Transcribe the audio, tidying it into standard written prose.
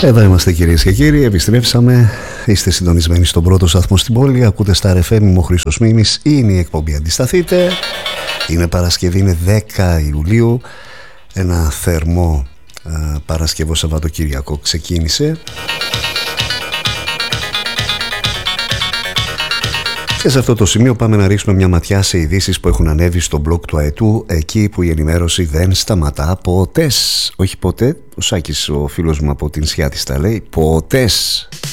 Εδώ είμαστε κυρίες και κύριοι, επιστρέψαμε. Είστε συντονισμένοι στον πρώτο σταθμό στην πόλη. Ακούτε Star FM, είμαι ο Χρήστος Μήνης. Είναι η εκπομπή Αντισταθείτε. Είναι Παρασκευή, είναι 10 Ιουλίου. Ένα θερμό Παρασκευό Σαββατοκύριακο ξεκίνησε. Και σε αυτό το σημείο πάμε να ρίξουμε μια ματιά σε ειδήσεις που έχουν ανέβει στο blog του ΑΕΤΟΥ, εκεί που η ενημέρωση δεν σταματά ποτέ. Όχι ποτέ, ο Σάκης ο φίλος μου από την Σιάτης τα λέει, ποτέ.